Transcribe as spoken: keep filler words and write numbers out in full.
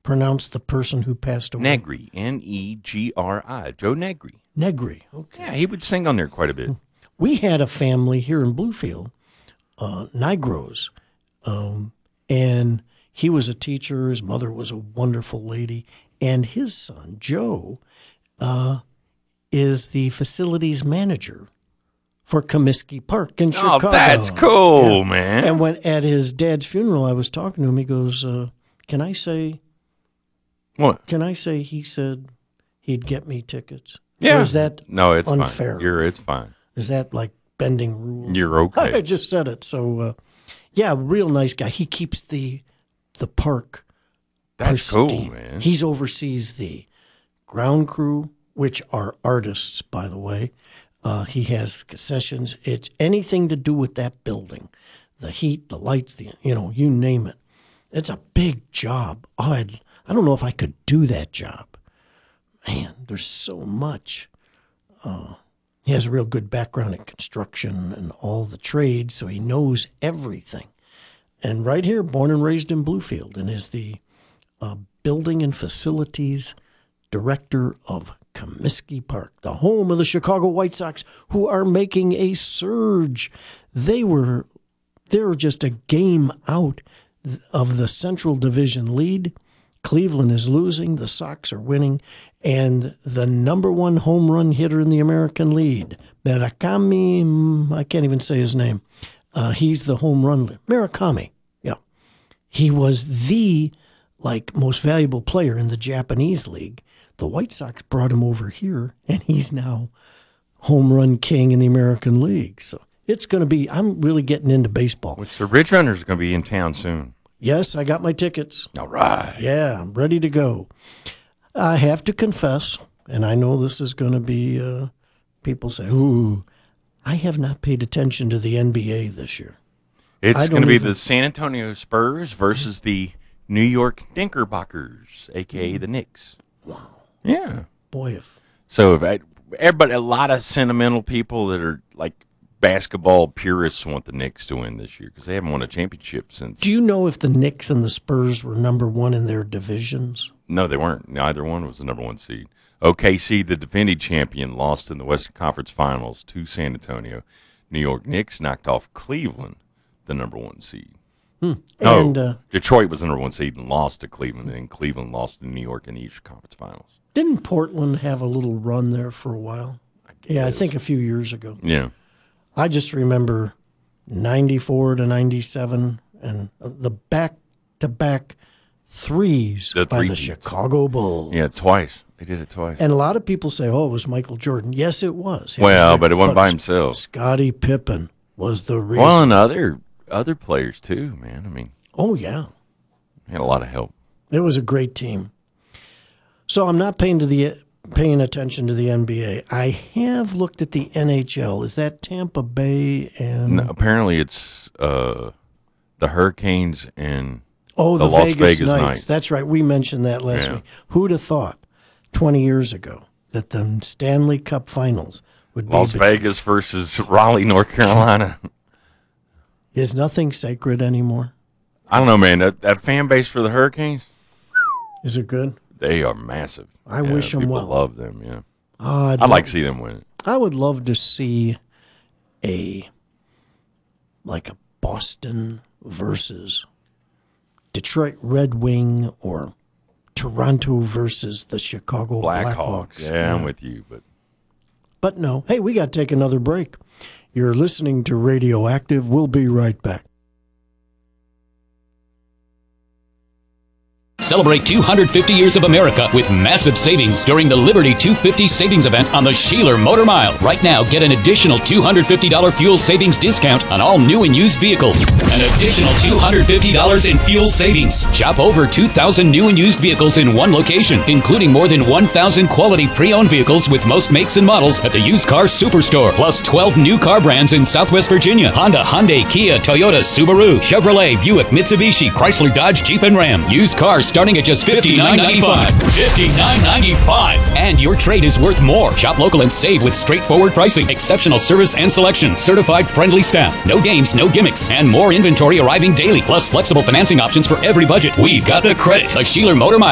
pronounce the person who passed away? Negri, N E G R I, Joe Negri. Negri, okay. Yeah, he would sing on there quite a bit. We had a family here in Bluefield, uh, Nigros, um, and he was a teacher. His mother was a wonderful lady, and his son, Joe, uh, is the facilities manager for Comiskey Park in Chicago. Oh, that's cool, yeah. man. And when at his dad's funeral, I was talking to him. He goes, uh, "Can I say? What? Can I say?" He said he'd get me tickets. Yeah. Or is that no? It's unfair? fine. You're. It's fine. Is that like bending rules? You're okay. I just said it. So, uh, yeah, real nice guy. He keeps the the park. That's pristine. cool, man. He's oversees the ground crew, which are artists, by the way. Uh, he has concessions. It's anything to do with that building, the heat, the lights, the you know, you name it. It's a big job. Oh, I'd, I don't know if I could do that job. Man, there's so much. Uh, he has a real good background in construction and all the trades, so he knows everything. And right here, born and raised in Bluefield, and is the uh, building and facilities director of Comiskey Park, the home of the Chicago White Sox, who are making a surge. They were, they were just a game out of the Central Division lead. Cleveland is losing, the Sox are winning, and the number one home run hitter in the American League, Murakami, I can't even say his name. Uh, he's the home run leader. Murakami, yeah. He was the like most valuable player in the Japanese league. The White Sox brought him over here, and he's now home run king in the American League. So it's going to be, I'm really getting into baseball. Which the Ridge Runners are going to be in town soon. Yes, I got my tickets. All right. Yeah, I'm ready to go. I have to confess, and I know this is going to be, uh, people say, ooh, I have not paid attention to the N B A this year. It's going to be even... the San Antonio Spurs versus the New York Knickerbockers, a k a the Knicks. Wow. Yeah. Boy, if... So if I, everybody, a lot of sentimental people that are like basketball purists want the Knicks to win this year because they haven't won a championship since. Do you know if the Knicks and the Spurs were number one in their divisions? No, they weren't. Neither one was the number one seed. O K C, the defending champion, lost in the Western Conference Finals to San Antonio. New York Knicks knocked off Cleveland, the number one seed. Hmm. No, And uh, Detroit was the number one seed and lost to Cleveland, and Cleveland lost to New York in the Eastern Conference Finals. didn't Portland have a little run there for a while? I yeah, I think a few years ago. Yeah. I just remember ninety-four to ninety-seven and the back-to-back threes The by three the beats. Chicago Bulls. Yeah, twice. They did it twice. And a lot of people say, oh, it was Michael Jordan. Yes, it was. Well, but it wasn't by himself. Scottie Pippen was the reason. Well, and other other players too, man. I mean, oh, yeah. had a lot of help. It was a great team. So I'm not paying to the paying attention to the N B A. I have looked at the N H L. Is that Tampa Bay and No, apparently, it's uh, the Hurricanes and oh the, the Las Vegas, Vegas Knights. Knights. That's right. We mentioned that last Yeah. week. Who'd have thought twenty years ago that the Stanley Cup Finals would be Las between- Vegas versus Raleigh, North Carolina. Is nothing sacred anymore? I don't know, man. That, that fan base for the Hurricanes, Is it good? they are massive. I Yeah, wish 'em people well. love them. Yeah, Oh, I'd I'd like love- to see them win it. I would love to see a like a Boston versus Detroit Red Wing or Toronto versus the Chicago Blackhawks. Blackhawks. Yeah, I'm with you, but But no. Hey, we got to take another break. You're listening to Radioactive. We'll be right back. Celebrate two hundred fifty years of America with massive savings during the Liberty two fifty savings event on the Sheeler Motor Mile. Right now, get an additional two hundred fifty dollars fuel savings discount on all new and used vehicles. An additional two hundred fifty dollars in fuel savings. Shop over two thousand new and used vehicles in one location, including more than one thousand quality pre-owned vehicles with most makes and models at the Used Car Superstore. Plus twelve new car brands in Southwest Virginia. Honda, Hyundai, Kia, Toyota, Subaru, Chevrolet, Buick, Mitsubishi, Chrysler, Dodge, Jeep, and Ram. Used cars starting at just fifty-nine ninety-five. fifty-nine ninety-five. And your trade is worth more. Shop local and save with straightforward pricing, exceptional service and selection, certified friendly staff, no games, no gimmicks, and more inventory arriving daily, plus flexible financing options for every budget. We've got the credit. The Sheeler Motor Mile